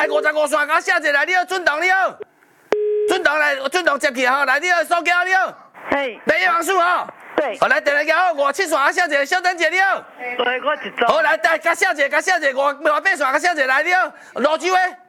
来55线，甲写一来，你好，准同你好，准同来，准同接去吼，来你好，苏家你好， 嘿， 第一王数吼。 对， 好来，电话交好，57线，啊，写一个，小等姐你好。 对，我一组。 好来，甲写一个，甲写一个，58线，甲写一个，来你好，罗州诶。